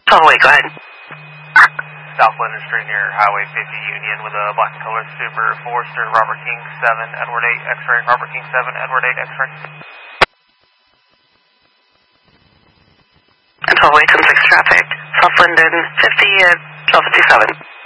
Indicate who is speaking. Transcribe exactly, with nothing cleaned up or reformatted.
Speaker 1: Oh, wait, go ahead.
Speaker 2: South Linden Street near Highway fifty Union with a black and color Super Forester, Robert King seven, Edward eight, X-ray, Robert King seven, Edward eight, X-ray.
Speaker 1: And twelve eight ten six traffic, South Linden fifty at twelve fifty-seven.